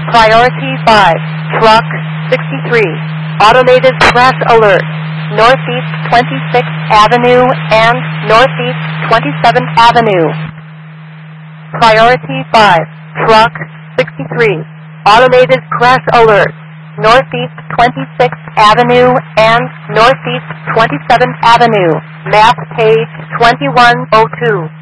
Priority 5, Truck 63, Automated Crash Alert, Northeast 26th Avenue and Northeast 27th Avenue. Priority 5, Truck 63, Automated Crash Alert, Northeast 26th Avenue and Northeast 27th Avenue. Map page 2102.